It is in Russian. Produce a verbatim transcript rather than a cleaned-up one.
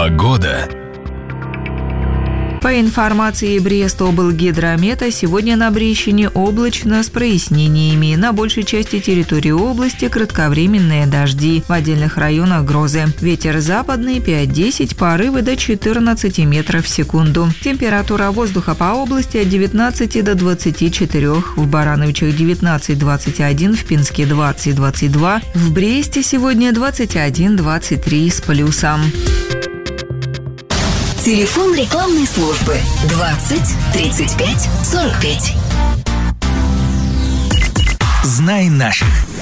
Погода. По информации Брест-облгидромета, сегодня на Брещине облачно с прояснениями. На большей части территории области кратковременные дожди, в отдельных районах грозы. Ветер западный пять-десять, порывы до четырнадцати метров в секунду. Температура воздуха по области от девятнадцати до двадцати четырёх. В Барановичах девятнадцать двадцать один, в Пинске двадцать двадцать два. В Бресте сегодня двадцать один двадцать три с плюсом. Телефон рекламной службы двадцать тридцать пять сорок пять. Знай наших.